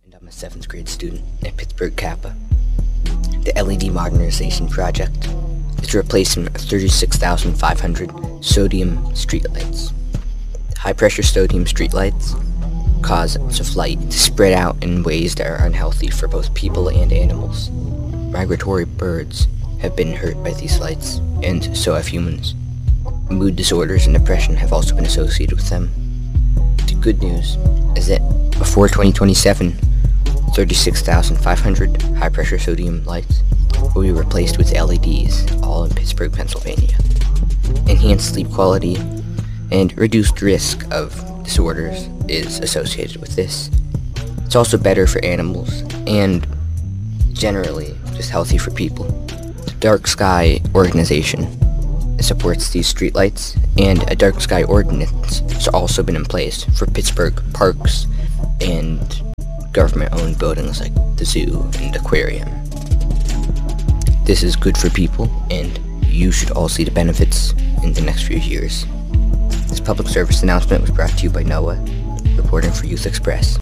and I'm a 7th grade student at Pittsburgh Kappa. The LED modernization project is replacing 36,500 sodium streetlights. High-pressure sodium streetlights cause of light to spread out in ways that are unhealthy for both people and animals. Migratory birds have been hurt by these lights, and so have humans. Mood disorders and depression have also been associated with them. The good news is that before 2027, 36,500 high-pressure sodium lights will be replaced with LEDs, all in Pittsburgh, Pennsylvania. Enhanced sleep quality and reduced risk of disorders is associated with this. It's also better for animals and generally just healthy for people. The Dark Sky organization supports these streetlights, and a dark sky ordinance has also been in place for Pittsburgh parks and government-owned buildings like the zoo and aquarium. This is good for people, and you should all see the benefits in the next few years. This public service announcement was brought to you by Noah, reporting for Youth Express.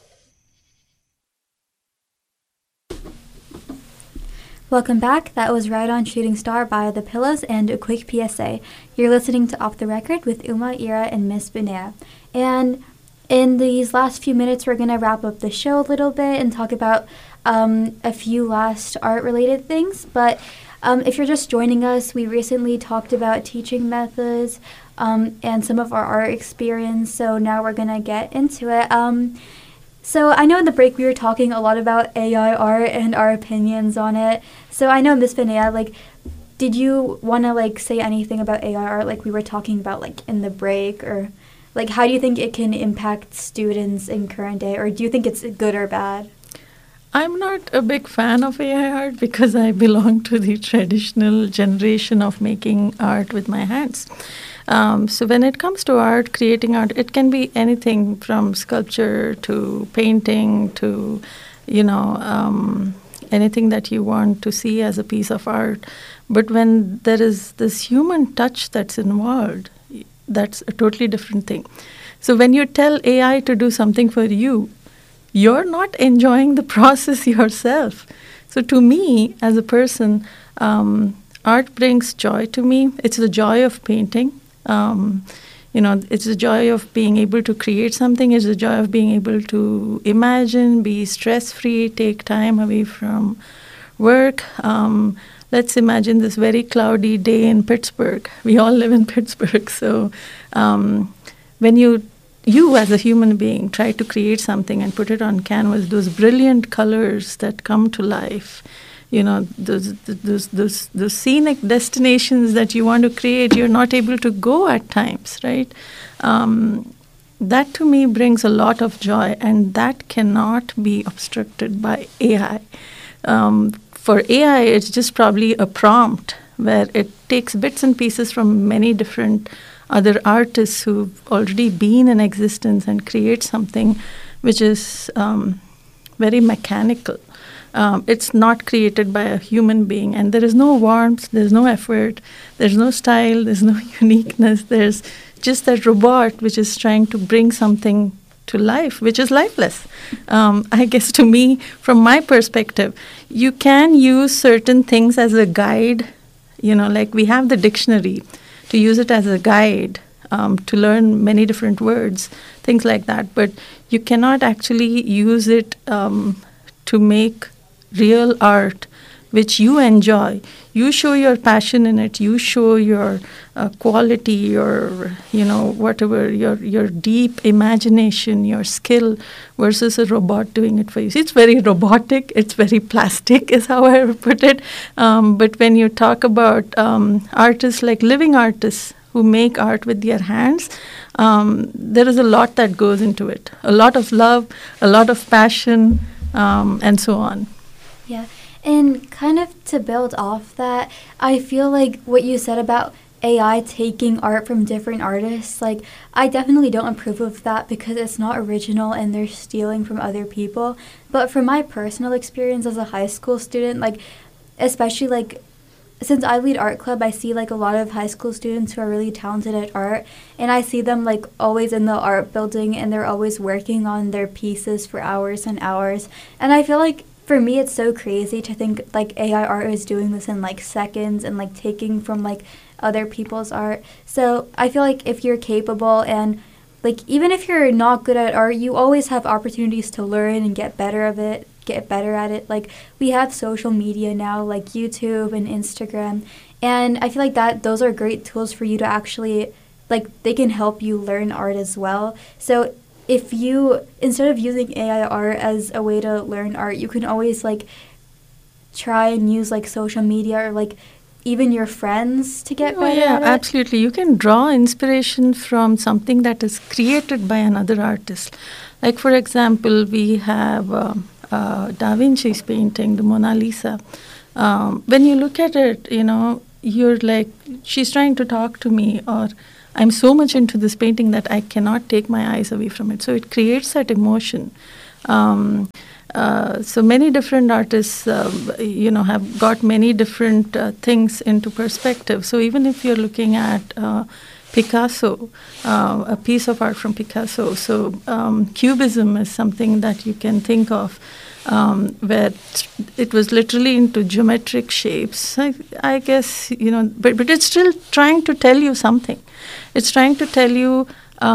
Welcome back. That was Ride On Shooting Star by The Pillows, and a quick PSA. You're listening to Off the Record with Uma, Ira, and Miss Binea. And in these last few minutes, we're going to wrap up the show a little bit and talk about a few last art-related things. But if you're just joining us, we recently talked about teaching methods and some of our art experience, so now we're going to get into it. So I know in the break we were talking a lot about AI art and our opinions on it. So I know, Miss Vinaya, did you want to, say anything about AI art like we were talking about, in the break? Or, how do you think it can impact students in current day? Or do you think it's good or bad? I'm not a big fan of AI art because I belong to the traditional generation of making art with my hands. So when it comes to art, creating art, it can be anything from sculpture to painting to, anything that you want to see as a piece of art. But when there is this human touch that's involved, that's a totally different thing. So when you tell AI to do something for you, you're not enjoying the process yourself. So to me, as a person, art brings joy to me. It's the joy of painting. It's the joy of being able to create something. It's the joy of being able to imagine, be stress-free, take time away from work. Let's imagine this very cloudy day in Pittsburgh. We all live in Pittsburgh. So when you as a human being try to create something and put it on canvas, those brilliant colors that come to life, those scenic destinations that you want to create, you're not able to go at times, right? That to me brings a lot of joy, and that cannot be obstructed by AI. For AI, it's just probably a prompt where it takes bits and pieces from many different other artists who've already been in existence and create something which is very mechanical. It's not created by a human being, and there is no warmth, there's no effort, there's no style, there's no uniqueness. There's just that robot which is trying to bring something to life, which is lifeless. I guess to me, from my perspective, you can use certain things as a guide, we have the dictionary, to use it as a guide to learn many different words, things like that. But you cannot actually use it to make real art, which you enjoy. You show your passion in it. You show your quality, your, whatever, your deep imagination, your skill, versus a robot doing it for you. See, it's very robotic. It's very plastic, is how I would put it. But when you talk about artists, like living artists who make art with their hands, there is a lot that goes into it. A lot of love, a lot of passion, and so on. Yeah, and kind of to build off that, I feel like what you said about AI taking art from different artists, I definitely don't approve of that because it's not original and they're stealing from other people. But from my personal experience as a high school student, especially since I lead art club, I see like a lot of high school students who are really talented at art, and I see them like always in the art building, and they're always working on their pieces for hours and hours. And I feel like for me it's so crazy to think like AI art is doing this in like seconds and like taking from like other people's art. So I feel like if you're capable and like even if you're not good at art, you always have opportunities to learn and get better at it. Like we have social media now, like YouTube and Instagram, and I feel like that those are great tools for you to actually like they can help you learn art as well. So if you instead of using AI art as a way to learn art, you can always like try and use like social media or like even your friends to get better at it. Absolutely. You can draw inspiration from something that is created by another artist. Like, for example, we have Da Vinci's painting, the Mona Lisa. When you look at it, you're like, she's trying to talk to me, or I'm so much into this painting that I cannot take my eyes away from it. So it creates that emotion. So many different artists, have got many different things into perspective. So even if you're looking at Picasso, a piece of art from Picasso, so Cubism is something that you can think of, where it was literally into geometric shapes. I guess, but it's still trying to tell you something. It's trying to tell you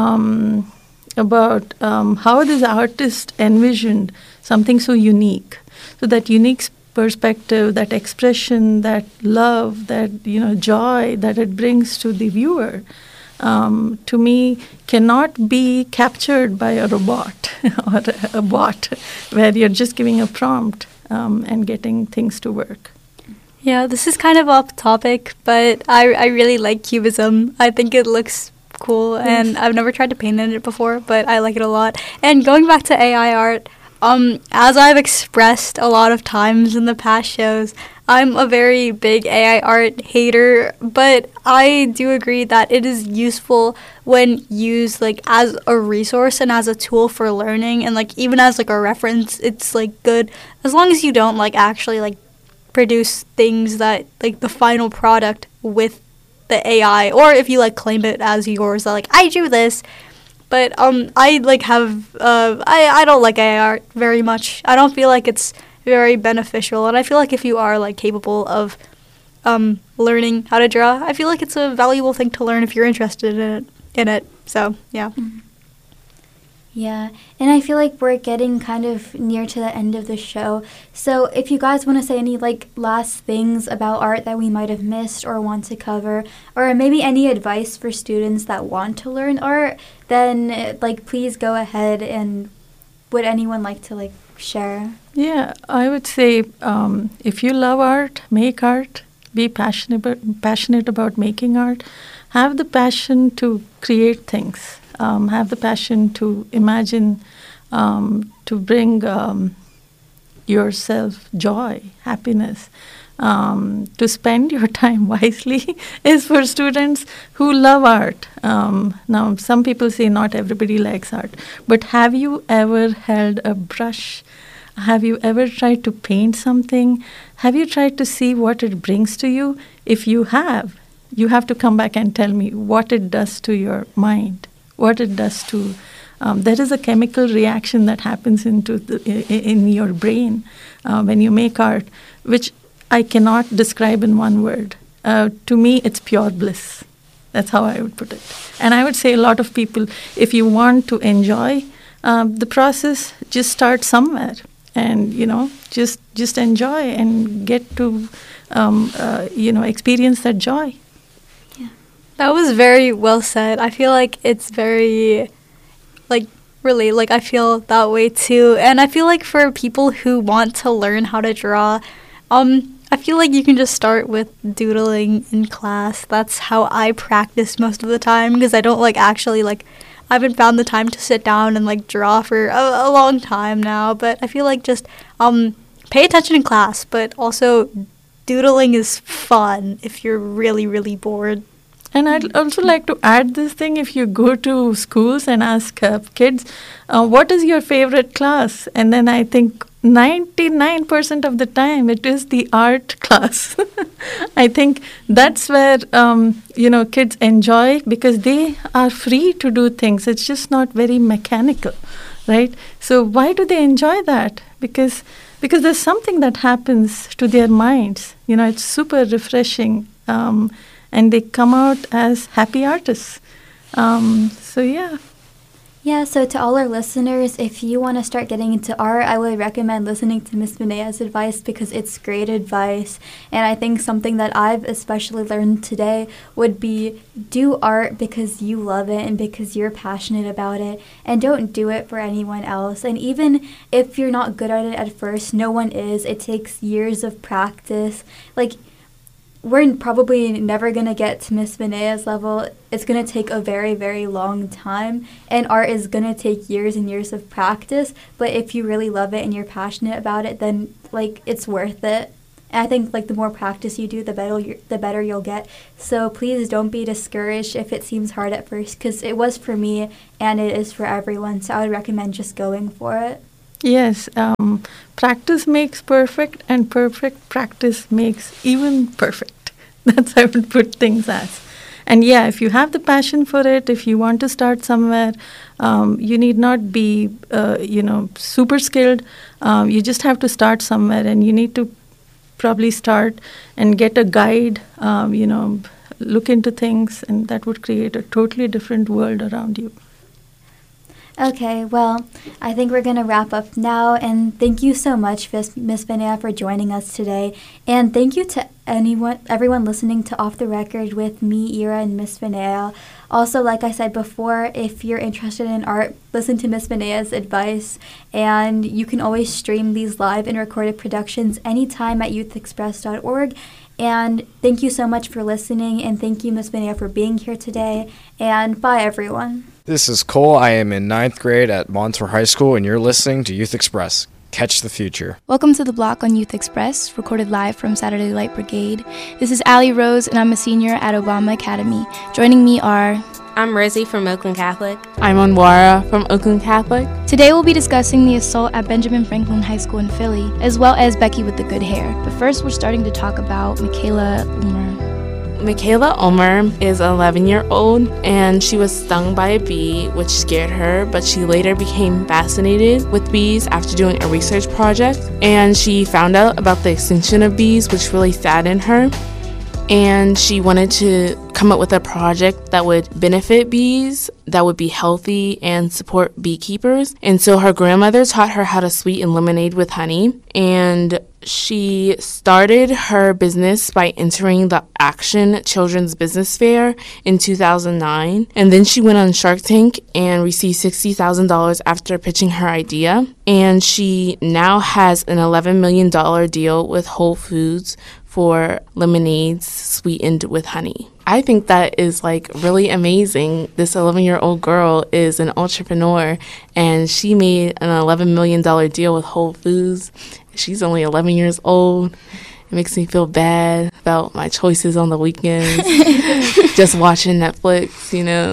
about how this artist envisioned something so unique. So that unique perspective, that expression, that love, that joy that it brings to the viewer, to me, cannot be captured by a robot or a bot, where you're just giving a prompt and getting things to work. Yeah, this is kind of off topic, but I really like Cubism. I think it looks cool, and I've never tried to paint in it before, but I like it a lot. And going back to AI art, as I've expressed a lot of times in the past shows, I'm a very big AI art hater, but I do agree that it is useful when used like as a resource and as a tool for learning, and like even as like a reference, it's like good as long as you don't like actually like produce things that like the final product with the AI, or if you like claim it as yours, that like I drew this. But I like have I don't like AI art very much. I don't feel like it's very beneficial, and I feel like if you are like capable of learning how to draw, I feel like it's a valuable thing to learn if you're interested in it. So yeah. Mm-hmm. Yeah, and I feel like we're getting kind of near to the end of the show. So if you guys want to say any like last things about art that we might have missed or want to cover, or maybe any advice for students that want to learn art, then like please go ahead. And would anyone like to like share? Yeah, I would say if you love art, make art. Be passionate about making art. Have the passion to create things. Have the passion to imagine, to bring yourself joy, happiness. To spend your time wisely is for students who love art. Now, some people say not everybody likes art, but have you ever held a brush? Have you ever tried to paint something? Have you tried to see what it brings to you? If you have to come back and tell me what it does to your mind. What it does to, there is a chemical reaction that happens in your brain when you make art, which I cannot describe in one word. To me, it's pure bliss. That's how I would put it. And I would say a lot of people, if you want to enjoy the process, just start somewhere, and just enjoy and get to experience that joy. That was very well said. I feel like it's very, like, really, like, I feel that way too. And I feel like for people who want to learn how to draw, I feel like you can just start with doodling in class. That's how I practice most of the time, because I don't, like, actually, like, I haven't found the time to sit down and, like, draw for a long time now. But I feel like just pay attention in class, but also doodling is fun if you're really, really bored. And I'd also like to add this thing, if you go to schools and ask kids, what is your favorite class? And then I think 99% of the time it is the art class. I think that's where kids enjoy, because they are free to do things. It's just not very mechanical, right? So why do they enjoy that? Because there's something that happens to their minds. It's super refreshing, and they come out as happy artists. So yeah. Yeah, so to all our listeners, if you want to start getting into art, I would recommend listening to Ms. Benea's advice, because it's great advice. And I think something that I've especially learned today would be do art because you love it and because you're passionate about it, and don't do it for anyone else. And even if you're not good at it at first, no one is. It takes years of practice. We're probably never going to get to Miss Benea's level. It's going to take a very, very long time, and art is going to take years and years of practice. But if you really love it and you're passionate about it, then it's worth it. And I think the more practice you do, the better you'll get. So please don't be discouraged if it seems hard at first, because it was for me and it is for everyone. So I would recommend just going for it. Yes, practice makes perfect, and perfect practice makes even perfect. That's how I would put things as. And yeah, if you have the passion for it, if you want to start somewhere, you need not be, super skilled. You just have to start somewhere, and you need to probably start and get a guide, look into things, and that would create a totally different world around you. Okay, well, I think we're going to wrap up now, and thank you so much, Ms. Benea, for joining us today. And thank you to everyone listening to Off the Record with me, Ira, and Ms. Benea. Also, like I said before, if you're interested in art, listen to Ms. Benea's advice, and you can always stream these live and recorded productions anytime at youthexpress.org. And thank you so much for listening, and thank you, Ms. Benea, for being here today, and bye, everyone. This is Cole. I am in 9th grade at Montour High School, and you're listening to Youth Express. Catch the future. Welcome to The Block on Youth Express, recorded live from Saturday Light Brigade. This is Allie Rose, and I'm a senior at Obama Academy. Joining me are... I'm Rizzy from Oakland Catholic. I'm Anwara from Oakland Catholic. Today we'll be discussing the assault at Benjamin Franklin High School in Philly, as well as Becky with the good hair. But first, we're starting to talk about Michaela Ulmer. Michaela Ulmer is an 11-year-old, and she was stung by a bee, which scared her, but she later became fascinated with bees after doing a research project, and she found out about the extinction of bees, which really saddened her. And she wanted to come up with a project that would benefit bees, that would be healthy and support beekeepers. And so her grandmother taught her how to sweeten lemonade with honey. And she started her business by entering the Action Children's Business Fair in 2009. And then she went on Shark Tank and received $60,000 after pitching her idea. And she now has an $11 million deal with Whole Foods for lemonades sweetened with honey. I think that is really amazing. This 11-year-old girl is an entrepreneur, and she made an $11 million deal with Whole Foods. She's only 11 years old. It makes me feel bad about my choices on the weekends, just watching Netflix,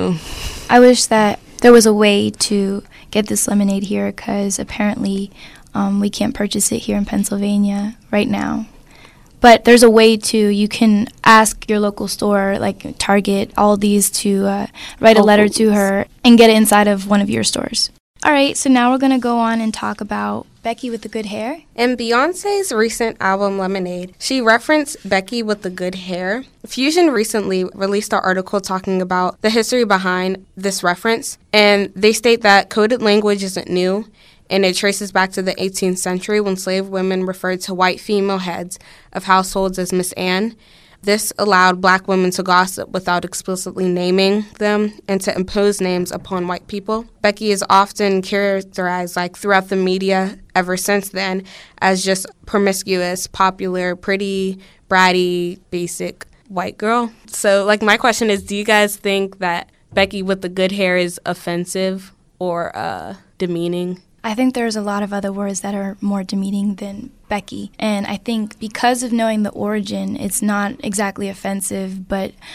I wish that there was a way to get this lemonade here, because apparently we can't purchase it here in Pennsylvania right now. But there's a way you can ask your local store, like Target, all these, to write a letter to her and get it inside of one of your stores. All right, so now we're going to go on and talk about Becky with the good hair. In Beyonce's recent album Lemonade, she referenced Becky with the good hair. Fusion recently released an article talking about the history behind this reference, and they state that coded language isn't new, and it traces back to the 18th century when slave women referred to white female heads of households as Miss Anne. This allowed black women to gossip without explicitly naming them and to impose names upon white people. Becky is often characterized, throughout the media ever since then, as just promiscuous, popular, pretty, bratty, basic white girl. So, my question is, do you guys think that Becky with the good hair is offensive or demeaning? I think there's a lot of other words that are more demeaning than Becky. And I think because of knowing the origin, it's not exactly offensive, but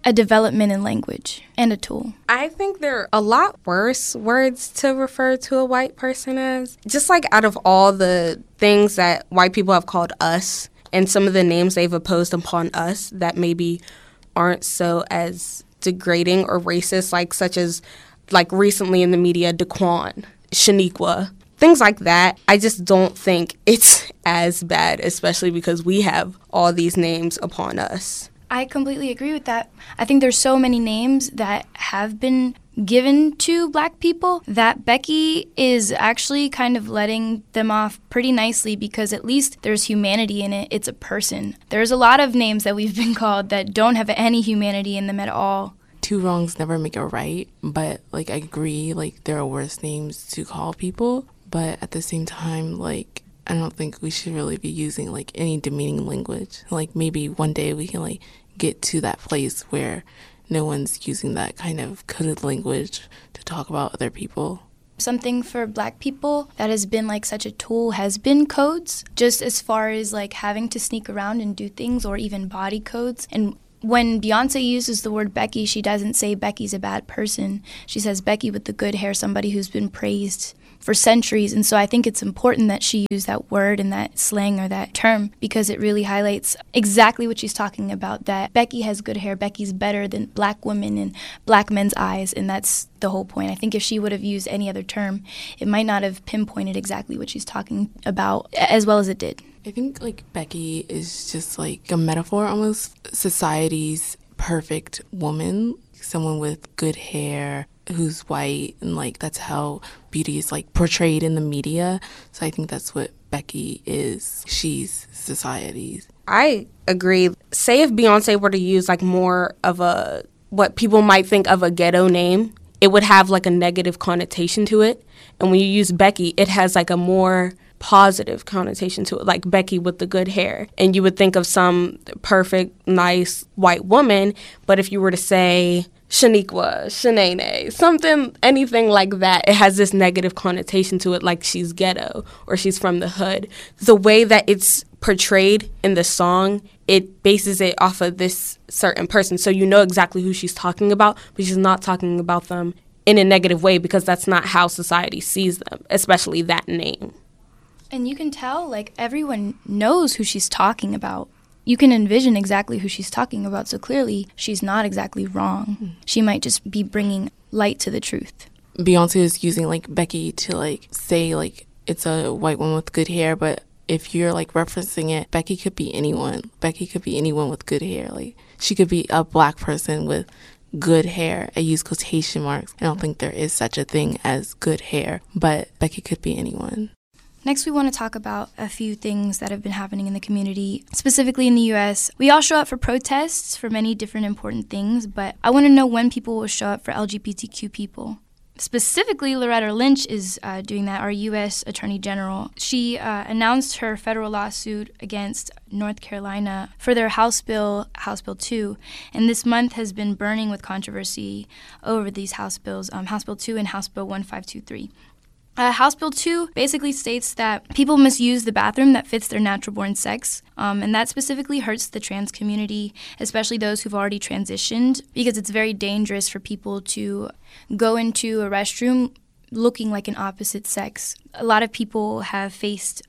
a development in language and a tool. I think there are a lot worse words to refer to a white person as. Just like out of all the things that white people have called us and some of the names they've imposed upon us that maybe aren't so as degrading or racist, like such as like recently in the media, Daquan, Shaniqua, things like that. I just don't think it's as bad, especially because we have all these names upon us. I completely agree with that. I think there's so many names that have been given to black people that Becky is actually kind of letting them off pretty nicely because at least there's humanity in it. It's a person. There's a lot of names that we've been called that don't have any humanity in them at all. Two wrongs never make a right, but like I agree, like there are worse names to call people, but at the same time, like I don't think we should really be using like any demeaning language. Like maybe one day we can like get to that place where no one's using that kind of coded language to talk about other people. Something for black people that has been like such a tool has been codes, just as far as like having to sneak around and do things or even body codes. And when Beyonce uses the word Becky, she doesn't say Becky's a bad person. She says Becky with the good hair, somebody who's been praised for centuries. And so I think it's important that she use that word and that slang or that term because it really highlights exactly what she's talking about, that Becky has good hair, Becky's better than black women in black men's eyes, and that's the whole point. I think if she would have used any other term, it might not have pinpointed exactly what she's talking about as well as it did. I think like Becky is just like a metaphor almost, society's perfect woman, someone with good hair, who's white, and like that's how beauty is like portrayed in the media. So I think that's what Becky is. She's society's. I agree. Say if Beyonce were to use like more of a what people might think of a ghetto name, it would have like a negative connotation to it. And when you use Becky, it has like a more positive connotation to it, like Becky with the good hair. And you would think of some perfect, nice white woman. But if you were to say Shaniqua, Shanae, something, anything like that, it has this negative connotation to it, like she's ghetto or she's from the hood. The way that it's portrayed in the song, it bases it off of this certain person. So you know exactly who she's talking about, but she's not talking about them in a negative way because that's not how society sees them, especially that name. And you can tell, like, everyone knows who she's talking about. You can envision exactly who she's talking about, so clearly she's not exactly wrong. She might just be bringing light to the truth. Beyonce is using, like, Becky to, like, say, like, it's a white woman with good hair, but if you're, like, referencing it, Becky could be anyone. Becky could be anyone with good hair. Like, she could be a black person with good hair. I use quotation marks. I don't think there is such a thing as good hair, but Becky could be anyone. Next, we want to talk about a few things that have been happening in the community, specifically in the U.S. We all show up for protests for many different important things, but I want to know when people will show up for LGBTQ people. Specifically, Loretta Lynch is doing that, our U.S. Attorney General. She announced her federal lawsuit against North Carolina for their House Bill 2, and this month has been burning with controversy over these House bills, House Bill 2 and House Bill 1523. House Bill 2 basically states that people must use the bathroom that fits their natural-born sex, and that specifically hurts the trans community, especially those who've already transitioned, because it's very dangerous for people to go into a restroom looking like an opposite sex. A lot of people have faced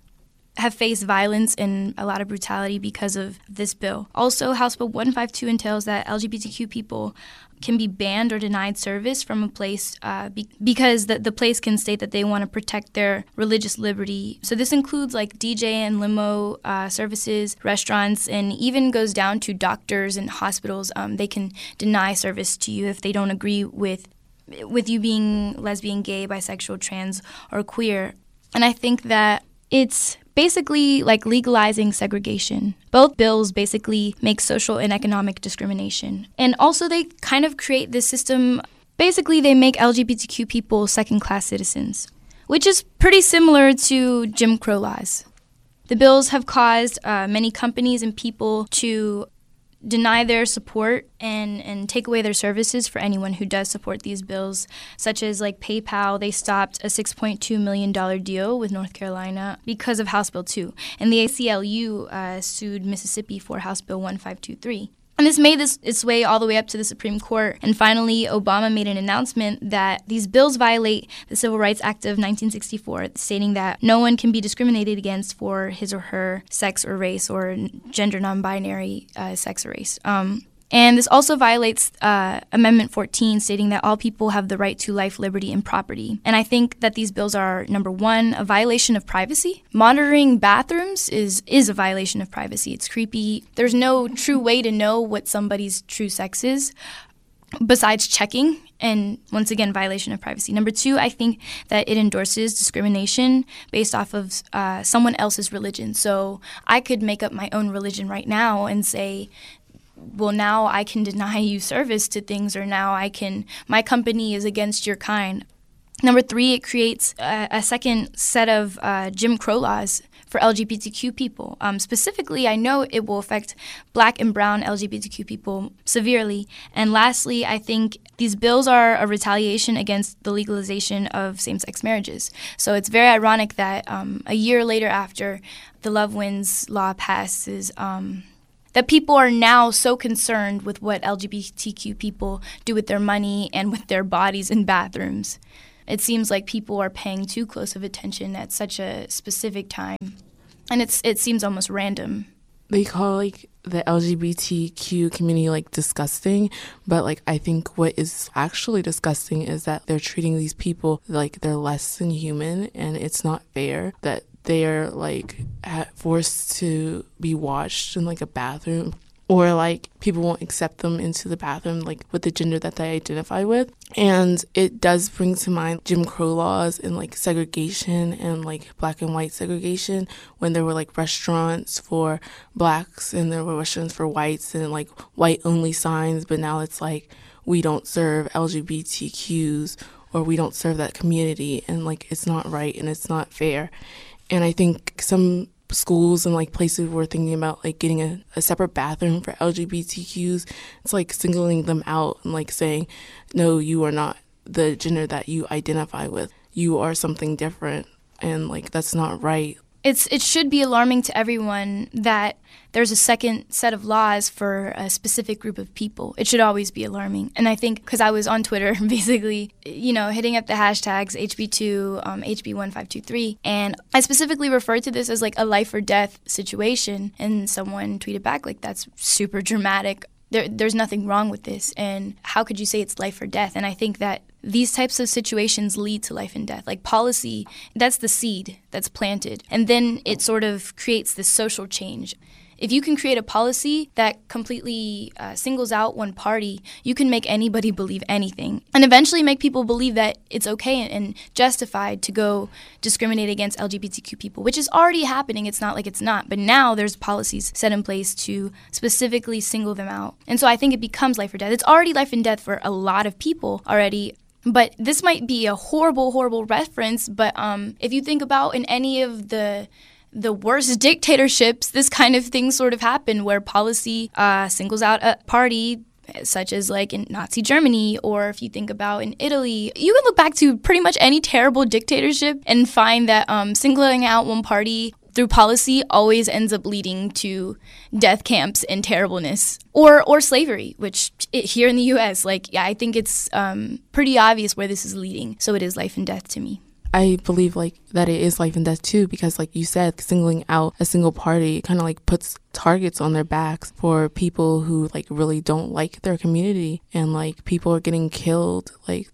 violence and a lot of brutality because of this bill. Also, House Bill 152 entails that LGBTQ people can be banned or denied service from a place because the place can state that they want to protect their religious liberty. So this includes like DJ and limo services, restaurants, and even goes down to doctors and hospitals. They can deny service to you if they don't agree with you being lesbian, gay, bisexual, trans, or queer. And I think that it's basically like legalizing segregation. Both bills basically make social and economic discrimination. And also they kind of create this system, basically they make LGBTQ people second-class citizens, which is pretty similar to Jim Crow laws. The bills have caused many companies and people to deny their support and take away their services for anyone who does support these bills, such as like PayPal. They stopped a $6.2 million deal with North Carolina because of House Bill 2. And the ACLU sued Mississippi for House Bill 1523. And this made its way all the way up to the Supreme Court. And finally, Obama made an announcement that these bills violate the Civil Rights Act of 1964, stating that no one can be discriminated against for his or her sex or race or gender non-binary sex or race. And this also violates Amendment 14, stating that all people have the right to life, liberty, and property. And I think that these bills are, number one, a violation of privacy. Monitoring bathrooms is a violation of privacy. It's creepy. There's no true way to know what somebody's true sex is besides checking. And once again, violation of privacy. Number two, I think that it endorses discrimination based off of someone else's religion. So I could make up my own religion right now and say, well, now I can deny you service to things, or now my company is against your kind. Number three, it creates a second set of Jim Crow laws for LGBTQ people. Specifically, I know it will affect Black and brown LGBTQ people severely. And lastly, I think these bills are a retaliation against the legalization of same-sex marriages. So it's very ironic that a year later after the Love Wins law passes, that people are now so concerned with what LGBTQ people do with their money and with their bodies in bathrooms. It seems like people are paying too close of attention at such a specific time, and it seems almost random. They call like the LGBTQ community like disgusting, but like I think what is actually disgusting is that they're treating these people like they're less than human, and it's not fair that they are like forced to be watched in like a bathroom, or like people won't accept them into the bathroom like with the gender that they identify with. And it does bring to mind Jim Crow laws and like segregation and like Black and white segregation, when there were like restaurants for Blacks and there were restaurants for whites and like white only signs, but now it's like we don't serve LGBTQs, or we don't serve that community, and like it's not right and it's not fair. And I think some schools and like places were thinking about like getting a separate bathroom for LGBTQs. It's like singling them out and like saying, no, you are not the gender that you identify with. You are something different, and like that's not right. It should be alarming to everyone that there's a second set of laws for a specific group of people. It should always be alarming. And I think because I was on Twitter basically, hitting up the hashtags HB2, HB1523, and I specifically referred to this as like a life or death situation, and someone tweeted back like, that's super dramatic. There's nothing wrong with this, and how could you say it's life or death? And I think that these types of situations lead to life and death. Like policy, that's the seed that's planted, and then it sort of creates this social change. If you can create a policy that completely singles out one party, you can make anybody believe anything, and eventually make people believe that it's okay and justified to go discriminate against LGBTQ people, which is already happening. It's not like it's not, but now there's policies set in place to specifically single them out. And so I think it becomes life or death. It's already life and death for a lot of people already. But this might be a horrible, horrible reference, but if you think about in any of the worst dictatorships, this kind of thing sort of happened, where policy singles out a party, such as like in Nazi Germany, or if you think about in Italy. You can look back to pretty much any terrible dictatorship and find that singling out one party through policy always ends up leading to death camps and terribleness, or slavery, which here in the U.S., I think it's pretty obvious where this is leading. So it is life and death to me. I believe that it is life and death too, because like you said, singling out a single party kind of puts targets on their backs for people who really don't like their community, and people are getting killed.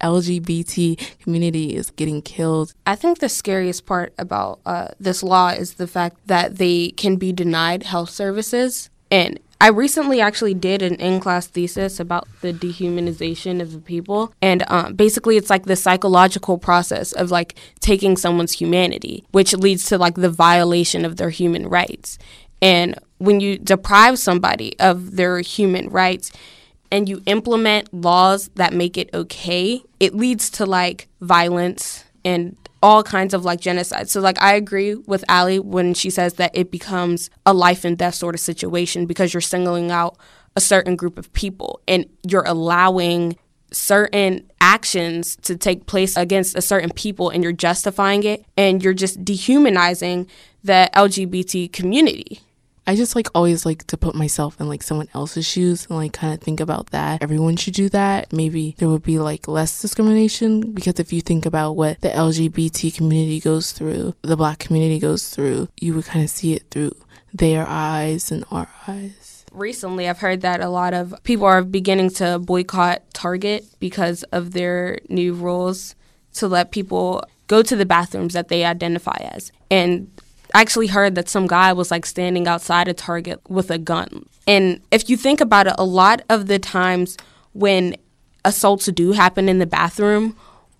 LGBT community is getting killed. I think the scariest part about this law is the fact that they can be denied health services. And I recently actually did an in-class thesis about the dehumanization of the people. And basically, it's the psychological process of taking someone's humanity, which leads to the violation of their human rights. And when you deprive somebody of their human rights and you implement laws that make it okay, it leads to violence and all kinds of genocide. So I agree with Allie when she says that it becomes a life and death sort of situation, because you're singling out a certain group of people and you're allowing certain actions to take place against a certain people, and you're justifying it, and you're just dehumanizing the LGBT community. I just like always like to put myself in like someone else's shoes and like kind of think about that. Everyone should do that. Maybe there would be like less discrimination, because if you think about what the LGBT community goes through, the Black community goes through, you would kind of see it through their eyes and our eyes. Recently, I've heard that a lot of people are beginning to boycott Target because of their new rules to let people go to the bathrooms that they identify as. And I actually heard that some guy was like standing outside a Target with a gun. And if you think about it, a lot of the times when assaults do happen in the bathroom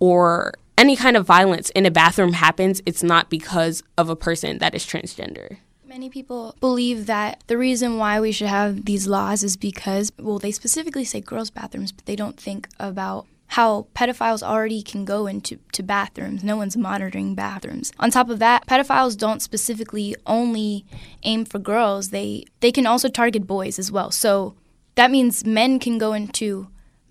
or any kind of violence in a bathroom happens, it's not because of a person that is transgender. Many people believe that the reason why we should have these laws is because, well, they specifically say girls' bathrooms, but they don't think about how pedophiles already can go into bathrooms. No one's monitoring bathrooms. On top of that, pedophiles don't specifically only aim for girls. They can also target boys as well. So that means men can go into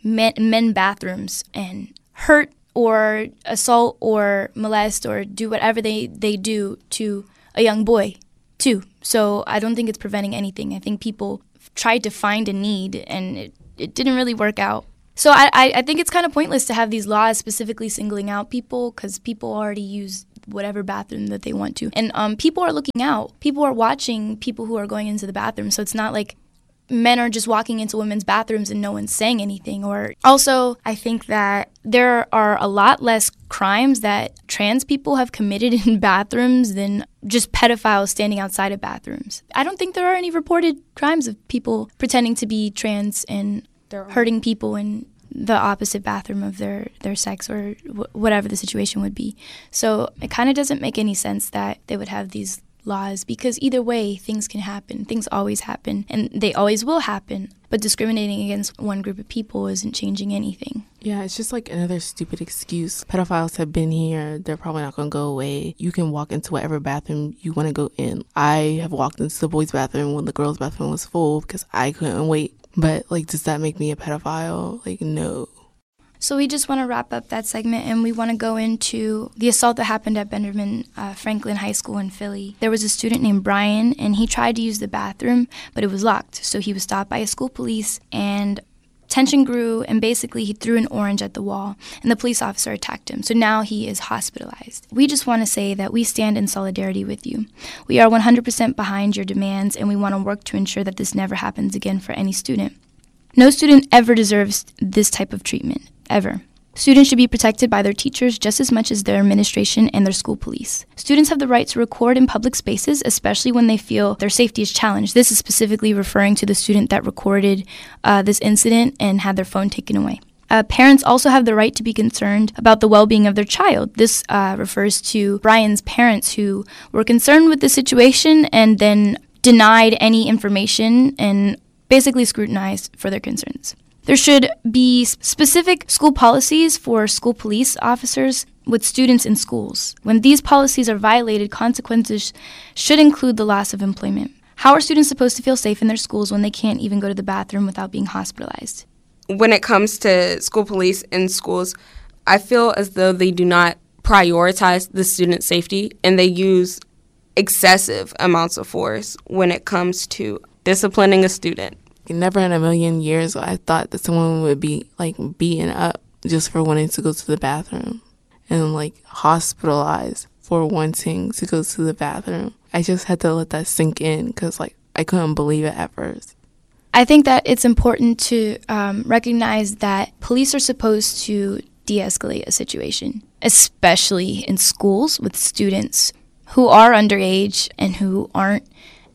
men bathrooms and hurt or assault or molest or do whatever they do to a young boy too. So I don't think it's preventing anything. I think people tried to find a need and it didn't really work out. So I think it's kind of pointless to have these laws specifically singling out people, because people already use whatever bathroom that they want to. And people are looking out. People are watching people who are going into the bathroom. So it's not like men are just walking into women's bathrooms and no one's saying anything. Or also, I think that there are a lot less crimes that trans people have committed in bathrooms than just pedophiles standing outside of bathrooms. I don't think there are any reported crimes of people pretending to be trans and hurting people in the opposite bathroom of their sex or whatever the situation would be. So it kind of doesn't make any sense that they would have these laws, because either way, things can happen. Things always happen, and they always will happen. But discriminating against one group of people isn't changing anything. Yeah, it's just like another stupid excuse. Pedophiles have been here. They're probably not going to go away. You can walk into whatever bathroom you want to go in. I have walked into the boys' bathroom when the girls' bathroom was full because I couldn't wait. But, like, does that make me a pedophile? Like, no. So we just want to wrap up that segment, and we want to go into the assault that happened at Benjamin Franklin High School in Philly. There was a student named Brian, and he tried to use the bathroom, but it was locked. So he was stopped by school police, and tension grew, and basically he threw an orange at the wall, and the police officer attacked him. So now he is hospitalized. We just want to say that we stand in solidarity with you. We are 100% behind your demands, and we want to work to ensure that this never happens again for any student. No student ever deserves this type of treatment, ever. Students should be protected by their teachers just as much as their administration and their school police. Students have the right to record in public spaces, especially when they feel their safety is challenged. This is specifically referring to the student that recorded this incident and had their phone taken away. Parents also have the right to be concerned about the well-being of their child. This refers to Brian's parents, who were concerned with the situation and then denied any information and basically scrutinized for their concerns. There should be specific school policies for school police officers with students in schools. When these policies are violated, consequences should include the loss of employment. How are students supposed to feel safe in their schools when they can't even go to the bathroom without being hospitalized? When it comes to school police in schools, I feel as though they do not prioritize the student safety, and they use excessive amounts of force when it comes to disciplining a student. Never in a million years I thought that someone would be like beaten up just for wanting to go to the bathroom and like hospitalized for wanting to go to the bathroom. I just had to let that sink in because like I couldn't believe it at first. I think that it's important to recognize that police are supposed to de-escalate a situation, especially in schools with students who are underage and who aren't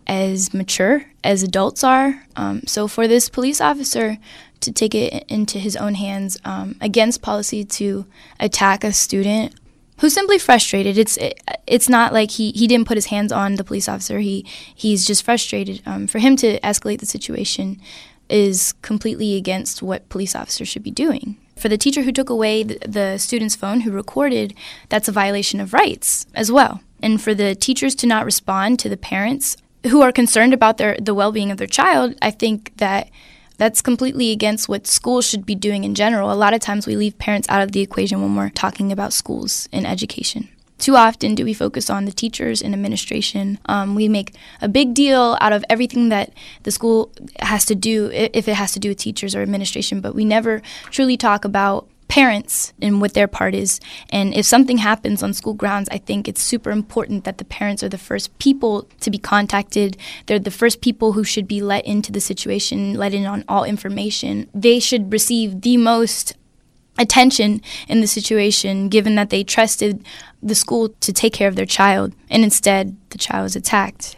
as mature as adults are. So for this police officer to take it into his own hands against policy to attack a student who's simply frustrated, it's not like he didn't put his hands on the police officer. He's just frustrated. For him to escalate the situation is completely against what police officers should be doing. For the teacher who took away the student's phone, who recorded, that's a violation of rights as well. And for the teachers to not respond to the parents who are concerned about the well-being of their child, I think that that's completely against what schools should be doing in general. A lot of times we leave parents out of the equation when we're talking about schools and education. Too often do we focus on the teachers and administration. We make a big deal out of everything that the school has to do, if it has to do with teachers or administration, but we never truly talk about parents and what their part is. And if something happens on school grounds, I think it's super important that the parents are the first people to be contacted. They're the first people who should be let into the situation, let in on all information. They should receive the most attention in the situation, given that they trusted the school to take care of their child, and instead the child was attacked.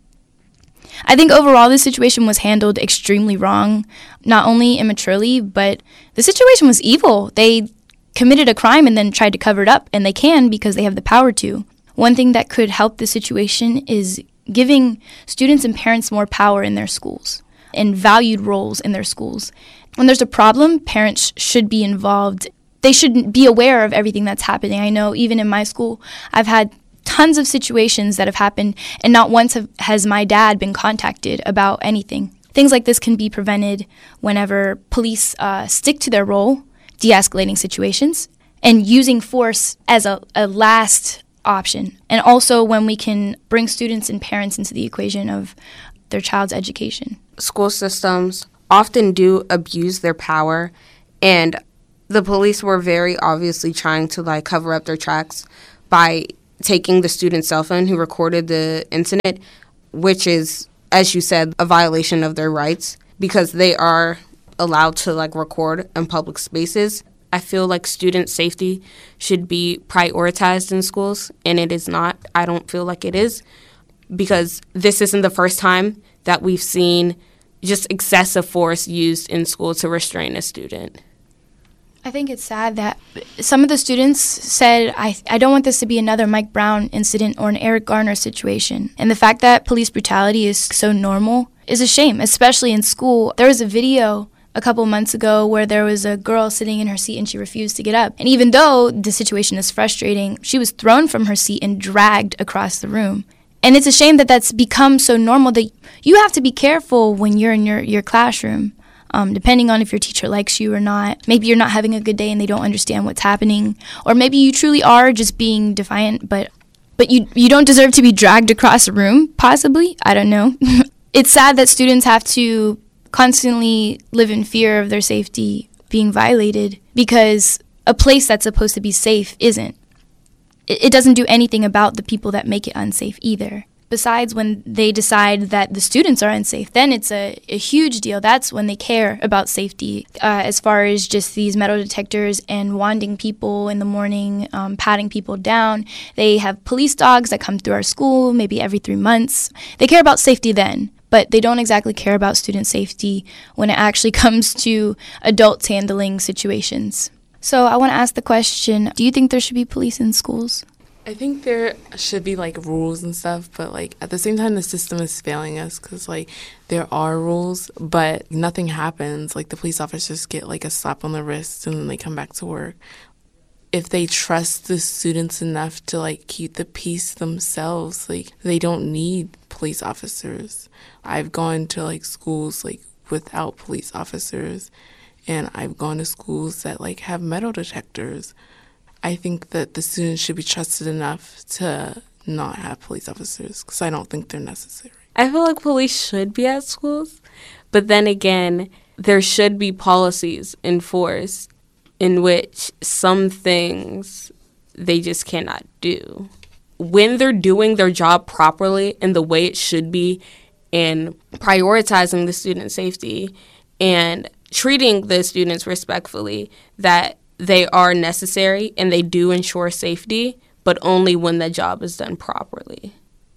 I think overall this situation was handled extremely wrong, not only immaturely, but the situation was evil. They committed a crime and then tried to cover it up, and they can because they have the power to. One thing that could help the situation is giving students and parents more power in their schools and valued roles in their schools. When there's a problem, parents should be involved. They should be aware of everything that's happening. I know even in my school, I've had tons of situations that have happened, and not once has my dad been contacted about anything. Things like this can be prevented whenever police stick to their role, de-escalating situations, and using force as a last option. And also when we can bring students and parents into the equation of their child's education. School systems often do abuse their power, and the police were very obviously trying to cover up their tracks by taking the student's cell phone who recorded the incident, which is, as you said, a violation of their rights because they are allowed to record in public spaces. I feel like student safety should be prioritized in schools, and it is not. I don't feel like it is, because this isn't the first time that we've seen just excessive force used in school to restrain a student. I think it's sad that some of the students said, I don't want this to be another Mike Brown incident or an Eric Garner situation. And the fact that police brutality is so normal is a shame, especially in school. There was a video a couple months ago where there was a girl sitting in her seat and she refused to get up. And even though the situation is frustrating, she was thrown from her seat and dragged across the room. And it's a shame that that's become so normal that you have to be careful when you're in your classroom, depending on if your teacher likes you or not. Maybe you're not having a good day and they don't understand what's happening. Or maybe you truly are just being defiant, but you don't deserve to be dragged across a room, possibly. I don't know. It's sad that students have to constantly live in fear of their safety being violated because a place that's supposed to be safe isn't. It doesn't do anything about the people that make it unsafe either. Besides, when they decide that the students are unsafe, then it's a huge deal. That's when they care about safety, as far as just these metal detectors and wanding people in the morning, patting people down. They have police dogs that come through our school maybe every 3 months. They care about safety then, but they don't exactly care about student safety when it actually comes to adults handling situations. So I want to ask the question, do you think there should be police in schools? I think there should be rules and stuff, but at the same time the system is failing us because there are rules, but nothing happens. The police officers get a slap on the wrist and then they come back to work. If they trust the students enough to keep the peace themselves, they don't need police officers. I've gone to schools without police officers, and I've gone to schools that have metal detectors. I think that the students should be trusted enough to not have police officers because I don't think they're necessary. I feel like police should be at schools, but then again, there should be policies enforced in which some things they just cannot do. When they're doing their job properly and the way it should be and prioritizing the student safety and treating the students respectfully, that they are necessary and they do ensure safety, but only when the job is done properly.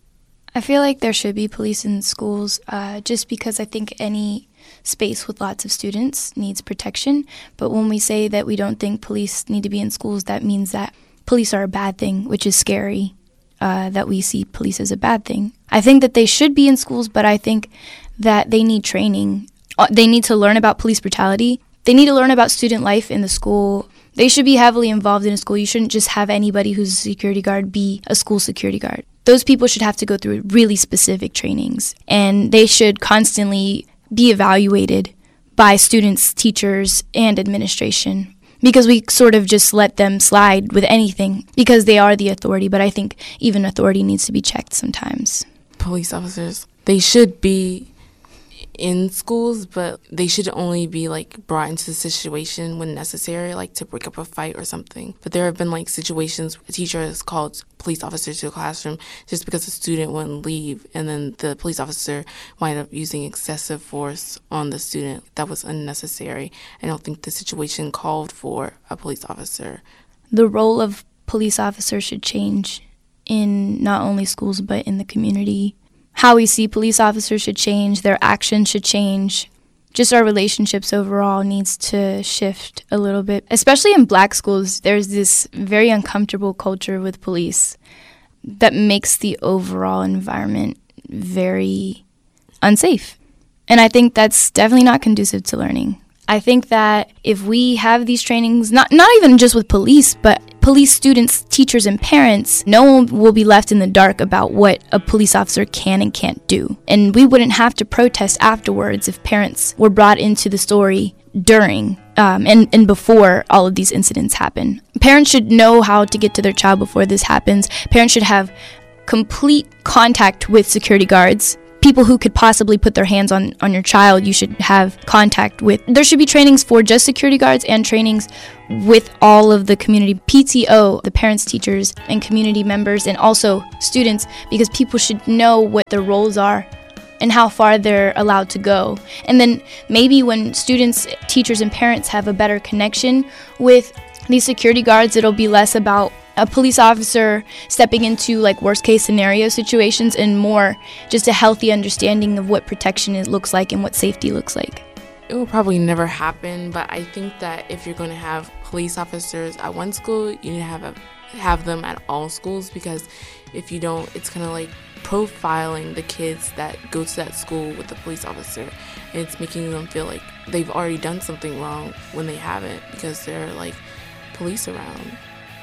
I feel like there should be police in schools just because I think any space with lots of students needs protection. But when we say that we don't think police need to be in schools, that means that police are a bad thing, which is scary, that we see police as a bad thing. I think that they should be in schools, but I think that they need training. They need to learn about police brutality. They need to learn about student life in the school. They should be heavily involved in a school. You shouldn't just have anybody who's a security guard be a school security guard. Those people should have to go through really specific trainings, and they should constantly be evaluated by students, teachers, and administration, because we sort of just let them slide with anything because they are the authority. But I think even authority needs to be checked sometimes. Police officers, they should be in schools, but they should only be like brought into the situation when necessary, like to break up a fight or something. But there have been like situations where a teacher has called police officers to the classroom just because the student wouldn't leave, and then the police officer wind up using excessive force on the student that was unnecessary. I don't think the situation called for a police officer. The role of police officers should change in not only schools but in the community. How we see police officers should change, their actions should change. Just our relationships overall needs to shift a little bit. Especially in Black schools, there's this very uncomfortable culture with police that makes the overall environment very unsafe. And I think that's definitely not conducive to learning. I think that if we have these trainings, not even just with police, but police students, teachers, and parents, no one will be left in the dark about what a police officer can and can't do. And we wouldn't have to protest afterwards if parents were brought into the story during and before all of these incidents happen. Parents should know how to get to their child before this happens. Parents should have complete contact with security guards. People who could possibly put their hands on your child, you should have contact with. There should be trainings for just security guards and trainings with all of the community, PTO, the parents, teachers, and community members, and also students, because people should know what their roles are and how far they're allowed to go. And then maybe when students, teachers, and parents have a better connection with these security guards, it'll be less about a police officer stepping into like worst case scenario situations and more just a healthy understanding of what protection looks like and what safety looks like. It will probably never happen, but I think that if you're going to have police officers at one school, you need to have them at all schools, because if you don't, it's kind of like profiling the kids that go to that school with the police officer, and it's making them feel like they've already done something wrong when they haven't, because they're like police around.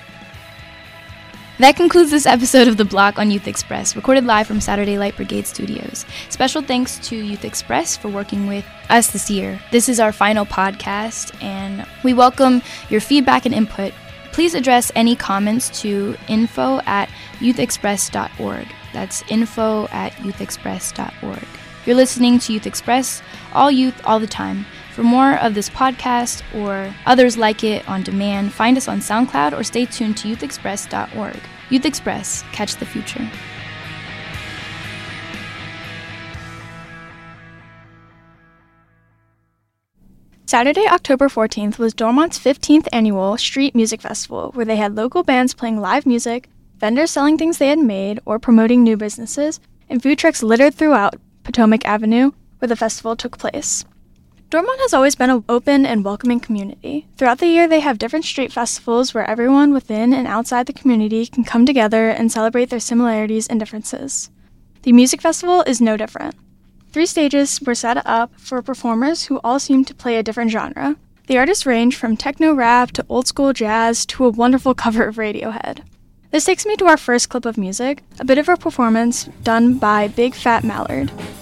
That concludes this episode of The Block on Youth Express, recorded live from Saturday Light Brigade Studios. Special thanks to Youth Express for working with us this year. This is our final podcast, and we welcome your feedback and input. Please address any comments to info@youthexpress.org. That's info@youthexpress.org. You're listening to Youth Express, all youth, all the time. For more of this podcast or others like it on demand, find us on SoundCloud or stay tuned to youthexpress.org. Youth Express, catch the future. Saturday, October 14th was Dormont's 15th annual Street Music Festival, where they had local bands playing live music, vendors selling things they had made or promoting new businesses, and food trucks littered throughout Potomac Avenue, where the festival took place. Dormont has always been an open and welcoming community. Throughout the year, they have different street festivals where everyone within and outside the community can come together and celebrate their similarities and differences. The music festival is no different. 3 stages were set up for performers who all seem to play a different genre. The artists range from techno-rap to old-school jazz to a wonderful cover of Radiohead. This takes me to our first clip of music, a bit of a performance done by Big Fat Mallard.